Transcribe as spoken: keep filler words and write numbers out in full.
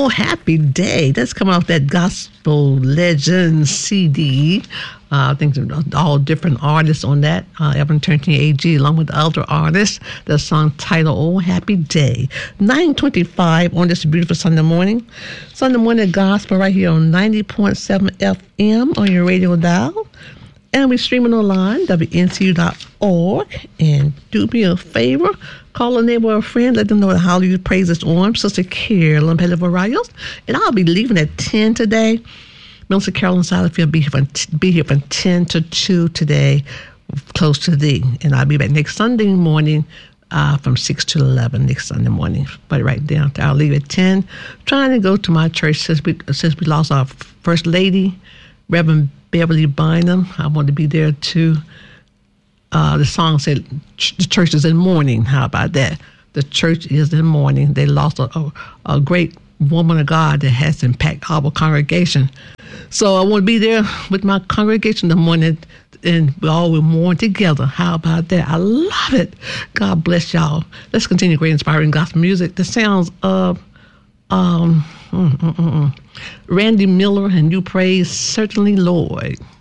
Oh, Happy Day. That's coming off that Gospel Legends C D. Uh, I think all different artists on that. Uh, Evan Turner A G along with the other artists. The song titled Oh Happy Day. nine twenty-five on this beautiful Sunday morning. Sunday morning gospel right here on ninety point seven F M on your radio dial. And we're streaming online, W N C U dot org. And do me a favor, call a neighbor or a friend, let them know that Hallelujah Praise is on. Sister Carolyn Pellivarayos. And I'll be leaving at ten today. Minister Carolyn Satterfield will be here, from, be here from ten to two today, close to thee. And I'll be back next Sunday morning uh, from six to eleven next Sunday morning. But right down, I'll leave at ten. Trying to go to my church since we, since we lost our First Lady, Reverend Beverly Bynum. I want to be there too. Uh, the song said, the church is in mourning. How about that? The church is in mourning. They lost a, a, a great woman of God that has impacted our congregation. So I want to be there with my congregation in the morning, and we all will mourn together. How about that? I love it. God bless y'all. Let's continue great inspiring gospel music. The sounds of um, mm, mm, mm, mm. Randy Miller and You Praise Certainly Lord.